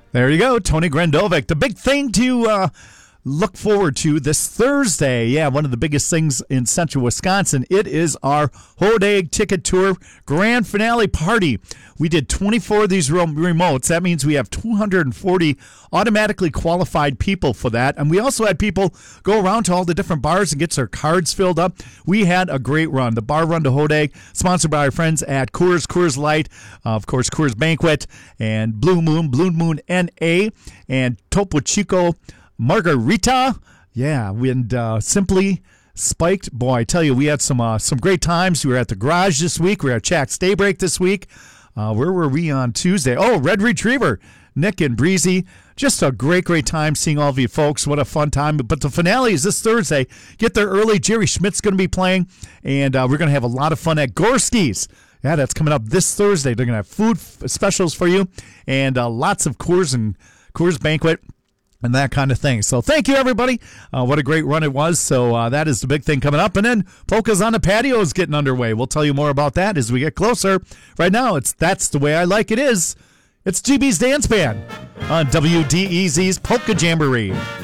There you go, Tony Grandovic. The big thing to look forward to this Thursday. Yeah, one of the biggest things in central Wisconsin. It is our Hodag Ticket Tour grand finale party. We did 24 of these remotes. That means we have 240 automatically qualified people for that. And we also had people go around to all the different bars and get their cards filled up. We had a great run. The bar run to Hodag, sponsored by our friends at Coors Light, of course, Coors Banquet, and Blue Moon NA, and Topo Chico Margarita. Yeah, and Simply Spiked. Boy, I tell you, we had some great times. We were at the Garage this week. We were at Jack's Daybreak this week. Where were we on Tuesday? Oh, Red Retriever. Nick and Breezy. Just a great time seeing all of you folks. What a fun time. But the finale is this Thursday. Get there early. Jerry Schmidt's going to be playing, and we're going to have a lot of fun at Gorski's. Yeah, that's coming up this Thursday. They're going to have food specials for you and lots of Coors and Coors Banquet and that kind of thing. So thank you, everybody. What a great run it was. So that is the big thing coming up. And then Polkas on the Patio is getting underway. We'll tell you more about that as we get closer. Right now, That's the Way I Like It Is. It's GB's Dance Band on WDEZ's Polka Jamboree.